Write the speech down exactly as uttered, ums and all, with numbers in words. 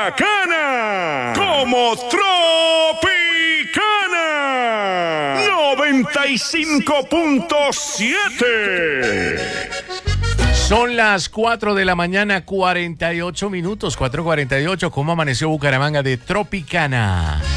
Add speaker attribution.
Speaker 1: bacana como Tropicana noventa y cinco punto siete.
Speaker 2: Son las cuatro de la mañana, cuarenta y ocho minutos, cuatro cuarenta y ocho. ¿Cómo amaneció Bucaramanga de Tropicana?